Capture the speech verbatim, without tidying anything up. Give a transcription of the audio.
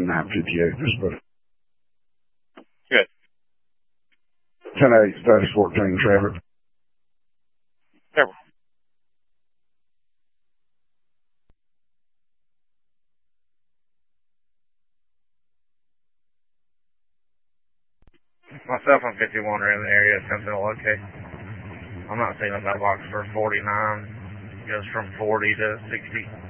nine fifty-eight. This is about Good. ten eight, status fourteen, traffic. Terrible. Myself on fifty-one are in the area, Sentinel, okay. I'm not seeing a mailbox for forty-nine. Goes from forty to sixty.